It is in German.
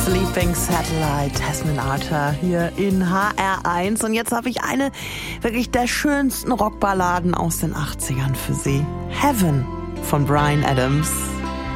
Sleeping Satellite, Tasman Arthur hier in HR1. Und jetzt habe ich eine wirklich der schönsten Rockballaden aus den 80ern für Sie. Heaven von Bryan Adams.